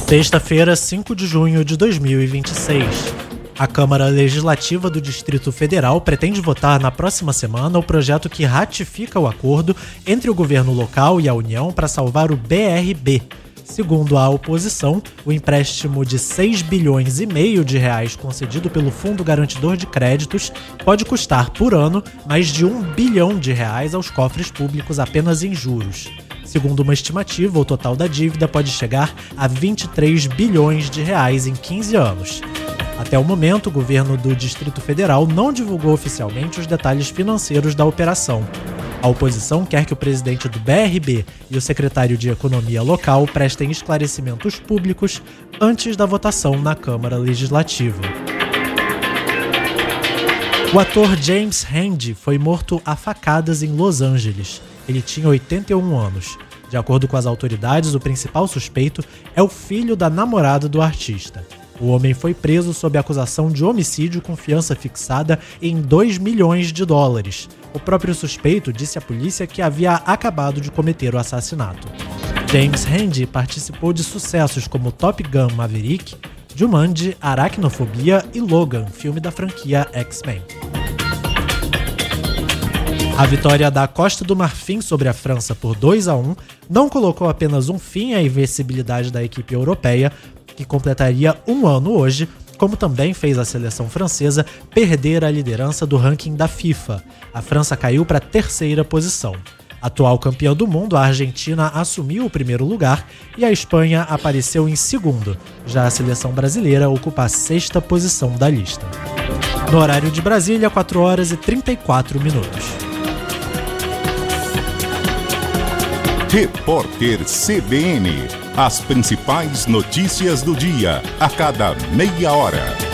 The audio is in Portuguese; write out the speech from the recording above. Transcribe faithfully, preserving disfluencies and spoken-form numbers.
Sexta-feira, cinco de junho de dois mil e vinte e seis. A Câmara Legislativa do Distrito Federal pretende votar na próxima semana o projeto que ratifica o acordo entre o governo local e a União para salvar o B R B. Segundo a oposição, o empréstimo de seis bilhões e meio de reais concedido pelo Fundo Garantidor de Créditos pode custar por ano mais de um bilhão de reais aos cofres públicos apenas em juros. Segundo uma estimativa, o total da dívida pode chegar a vinte e três bilhões de reais em quinze anos. Até o momento, o governo do Distrito Federal não divulgou oficialmente os detalhes financeiros da operação. A oposição quer que o presidente do B R B e o secretário de Economia local prestem esclarecimentos públicos antes da votação na Câmara Legislativa. O ator James Randi foi morto a facadas em Los Angeles. Ele tinha oitenta e um anos. De acordo com as autoridades, o principal suspeito é o filho da namorada do artista. O homem foi preso sob acusação de homicídio com fiança fixada em dois milhões de dólares. O próprio suspeito disse à polícia que havia acabado de cometer o assassinato. James Randi participou de sucessos como Top Gun Maverick, Jumanji, Aracnofobia e Logan, filme da franquia X-Men. A vitória da Costa do Marfim sobre a França por dois a um não colocou apenas um fim à invencibilidade da equipe europeia, que completaria um ano hoje, como também fez a seleção francesa perder a liderança do ranking da FIFA. A França caiu para a terceira posição. Atual campeã do mundo, a Argentina assumiu o primeiro lugar e a Espanha apareceu em segundo. Já a seleção brasileira ocupa a sexta posição da lista. No horário de Brasília, quatro horas e trinta e quatro minutos. Repórter C B N. As principais notícias do dia, a cada meia hora.